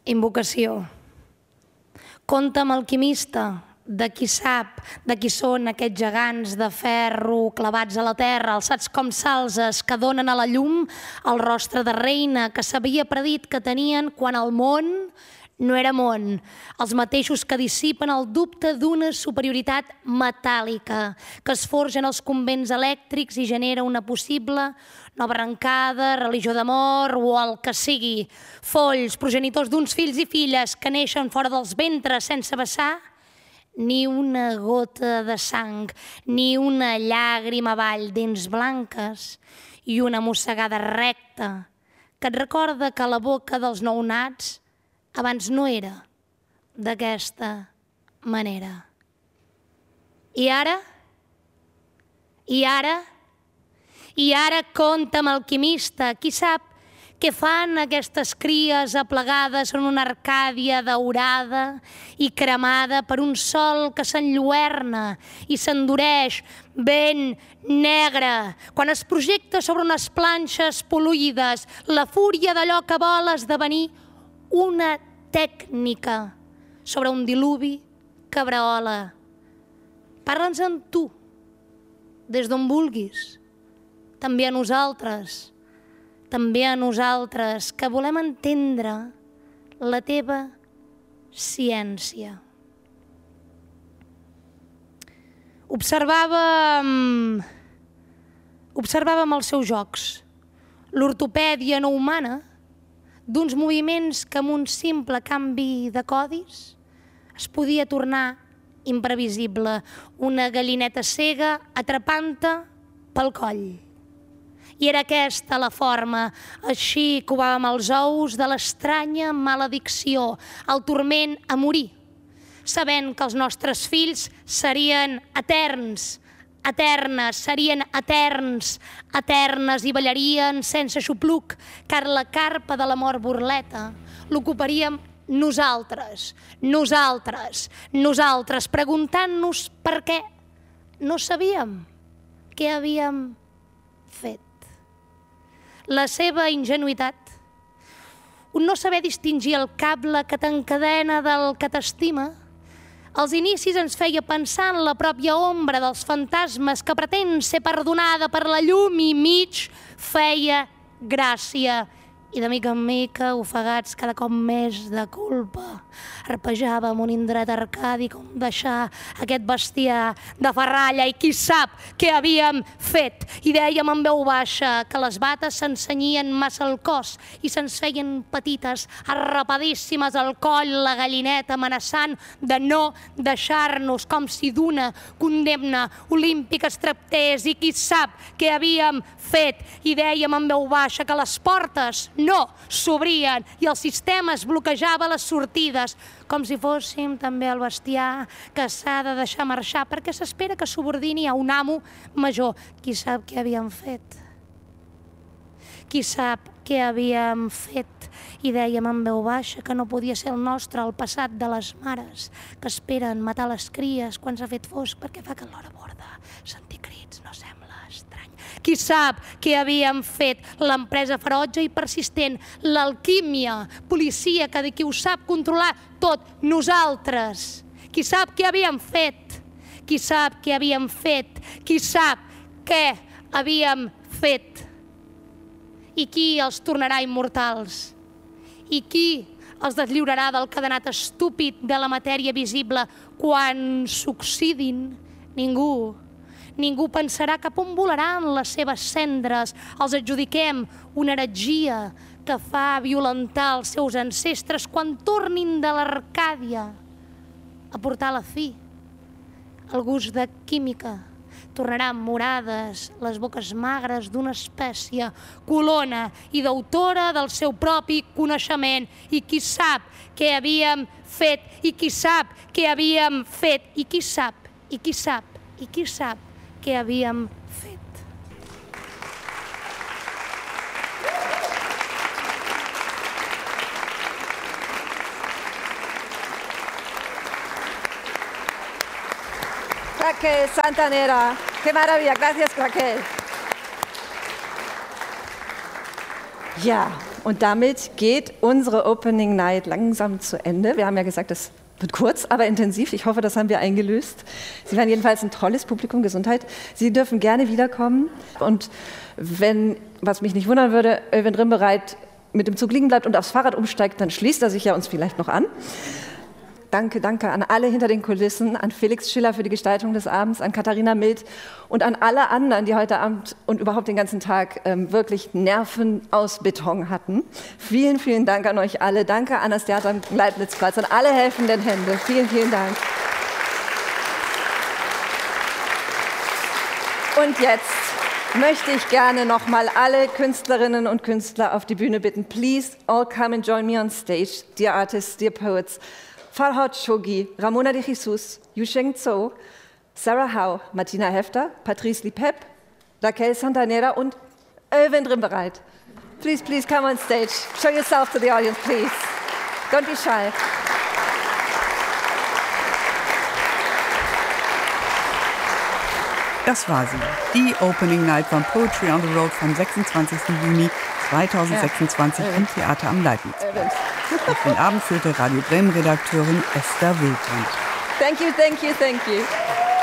Invocació. Conta'm, alquimista, de qui sap, de qui són aquests gegants de ferro clavats a la terra, alçats com salzes que donen a la llum el rostre de reina que s'havia predit que tenien quan el món no era món, els mateixos que dissipen el dubte d'una superioritat metàl·lica que es forja en els convents elèctrics i genera una possible nova arrencada, religió d'amor o el que sigui. Folls, progenitors d'uns fills i filles que neixen fora dels ventres sense vessar ni una gota de sang, ni una llàgrima avall, dents blanques i una mossegada recta que et recorda que la boca dels nounats abans no era d'aquesta manera. I ara? I ara? I ara conta'm, alquimista, qui sap què fan aquestes cries aplegades en una Arcàdia daurada i cremada per un sol que s'enlluerna i s'endureix ben negre quan es projecta sobre unes planxes pol·luïdes la fúria d'allò que vol esdevenir una tècnica sobre un diluvi que braola. Parla'ns amb tu, des d'on vulguis, també a nosaltres, que volem entendre la teva ciència. Observàvem els seus jocs, l'ortopèdia no humana, d'uns moviments que amb un simple canvi de codis es podia tornar imprevisible, una gallineta cega atrapant-te pel coll. I era aquesta la forma, així covàvem els ous de l'estranya maledicció, el turment a morir, sabent que els nostres fills serien eterns, serien eternes i ballarien sense xupluc, car la carpa de la mort burleta l'ocuparíem nosaltres, preguntant-nos per què no sabíem què havíem fet. La seva ingenuïtat, un no saber distingir el cable que t'encadena del que t'estima, als inicis ens feia pensar en la pròpia ombra dels fantasmes que pretén ser perdonada per la llum i mig feia gràcia. I de mica en mica, ofegats cada cop més de culpa, arpejàvem un indret arcadi com deixar aquest bestiar de ferralla i qui sap què havíem fet. I dèiem en veu baixa que les bates s'ensenyien massa al cos i se'ns feien petites, arrapadíssimes al coll, la gallineta amenaçant de no deixar-nos, com si d'una condemna olímpica es tractés. I qui sap què havíem fet. I dèiem en veu baixa que les portes no s'obrien i el sistema es bloquejava les sortides, com si fóssim també el bestiar que s'ha de deixar marxar perquè s'espera que subordini a un amo major. Qui sap què havíem fet? Qui sap què havíem fet? I dèiem en veu baixa que no podia ser el nostre el passat de les mares que esperen matar les cries quan s'ha fet fosc perquè fa calor a borda. Sentir crits no sembla estrany. Qui sap què havíem fet? L'empresa ferotge i persistent, l'alquímia policíaca de qui ho sap controlar tot, nosaltres. Qui sap què havíem fet? Qui sap què havíem fet? Qui sap què havíem fet? I qui els tornarà immortals? I qui els deslliurarà del cadenat estúpid de la matèria visible quan s'oxidin? Ningú. Ningú pensarà cap on volaran les seves cendres. Els adjudiquem una heretgia que fa violentar els seus ancestres quan tornin de l'Arcàdia a portar la fi. El gust de química. Tornaran morades les boques magres d'una espècie colona i d'autora del seu propi coneixement. I qui sap què havíem fet? I qui sap què havíem fet? I qui sap? I qui sap? I qui sap què havíem fet? Raquel Santanera, qué maravilla, gracias Raquel. Ya, Und damit geht unsere Opening Night langsam zu Ende. Wir haben ja gesagt, das wird kurz, aber intensiv. Ich hoffe, das haben wir eingelöst. Sie waren jedenfalls ein tolles Publikum, Gesundheit. Sie dürfen gerne wiederkommen. Und wenn, was mich nicht wundern würde, Öivind Rimbereit mit dem Zug liegen bleibt und aufs Fahrrad umsteigt, dann schließt er sich ja uns vielleicht noch an. Danke an alle hinter den Kulissen, an Felix Schiller für die Gestaltung des Abends, an Katharina Mild und an alle anderen, die heute Abend und überhaupt den ganzen Tag wirklich Nerven aus Beton hatten. Vielen, vielen Dank an euch alle. Danke an das Theater am Leibnizplatz, an alle helfenden Hände. Vielen, vielen Dank. Und jetzt möchte ich gerne noch mal alle Künstlerinnen und Künstler auf die Bühne bitten. Please all come and join me on stage, dear artists, dear poets. Farhad Shoghi, Ramona de Jesus, Yusheng Zhou, Sarah Howe, Martina Hefter, Patrice Lipep, Raquel Santanera und Öivind Rimbereit. Please come on stage. Show yourself to the audience, please. Don't be shy. Das war sie, die Opening Night von Poetry on the Road vom 26. Juni 2026 im Theater am Leibnizplatz. Auf den Abend führte Radio Bremen-Redakteurin Esther Wildbrand. Thank you.